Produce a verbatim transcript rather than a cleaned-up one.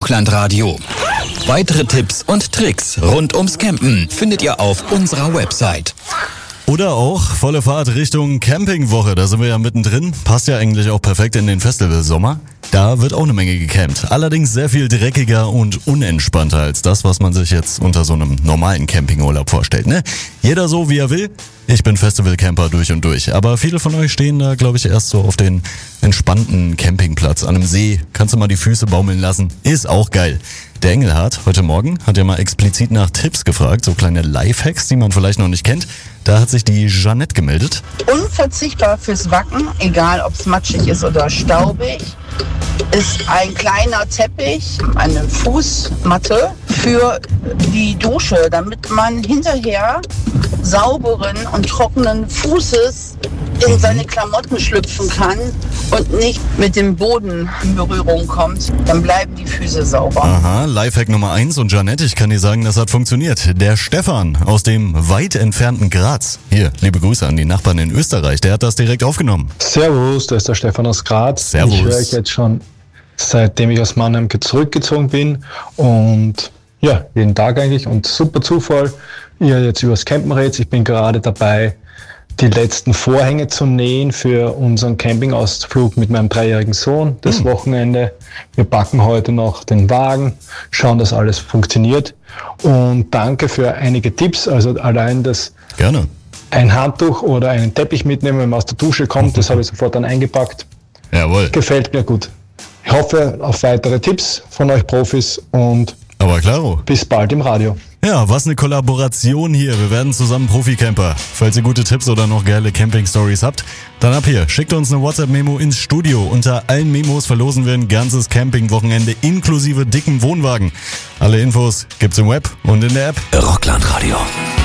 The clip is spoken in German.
Rockland Radio. Weitere Tipps und Tricks rund ums Campen findet ihr auf unserer Website. Oder auch volle Fahrt Richtung Campingwoche, da sind wir ja mittendrin. Passt ja eigentlich auch perfekt in den Festivalsommer. Da wird auch eine Menge gecampt. Allerdings sehr viel dreckiger und unentspannter als das, was man sich jetzt unter so einem normalen Campingurlaub vorstellt, ne? Jeder so, wie er will. Ich bin Festivalcamper durch und durch. Aber viele von euch stehen da, glaube ich, erst so auf den entspannten Campingplatz an einem See. Kannst du mal die Füße baumeln lassen. Ist auch geil. Der Engelhardt heute Morgen hat ja mal explizit nach Tipps gefragt, so kleine Lifehacks, die man vielleicht noch nicht kennt. Da hat sich die Jeanette gemeldet. Unverzichtbar fürs Wacken, egal ob es matschig ist oder staubig, ist ein kleiner Teppich, eine Fußmatte für die Dusche, damit man hinterher sauberen und trockenen Fußes in seine Klamotten schlüpfen kann und nicht mit dem Boden in Berührung kommt. Dann bleiben die Füße sauber. Aha, Lifehack Nummer eins und Jeanette, ich kann dir sagen, das hat funktioniert. Der Stefan aus dem weit entfernten Graz. Hier, liebe Grüße an die Nachbarn in Österreich, der hat das direkt aufgenommen. Servus, da ist der Stefan aus Graz. Servus. Ich höre euch jetzt schon, seitdem ich aus Mannheim zurückgezogen bin und ja, jeden Tag eigentlich und super Zufall, ihr jetzt übers Campen redet. Ich bin gerade dabei, die letzten Vorhänge zu nähen für unseren Campingausflug mit meinem dreijährigen Sohn, das hm. Wochenende. Wir packen heute noch den Wagen, schauen, dass alles funktioniert. Und danke für einige Tipps. Also allein das Gerne. Ein Handtuch oder einen Teppich mitnehmen, wenn man aus der Dusche kommt, das habe ich sofort dann eingepackt. Jawohl. Gefällt mir gut. Ich hoffe auf weitere Tipps von euch Profis und Aber klaro. bis bald im Radio. Ja, was eine Kollaboration hier. Wir werden zusammen Profi-Camper. Falls ihr gute Tipps oder noch geile Camping-Stories habt, dann ab hier. Schickt uns eine WhatsApp-Memo ins Studio. Unter allen Memos verlosen wir ein ganzes Camping-Wochenende inklusive dicken Wohnwagen. Alle Infos gibt's im Web und in der App. Rockland Radio.